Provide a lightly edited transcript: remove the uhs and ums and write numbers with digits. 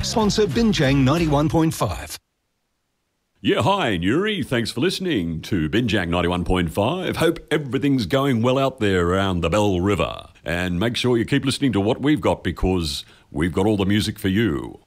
Sponsor Binjang 91.5. Yeah, hi, Nuri. Thanks for listening to Binjang 91.5. Hope everything's going well out there around the Bell River. And make sure you keep listening to what we've got, because we've got all the music for you.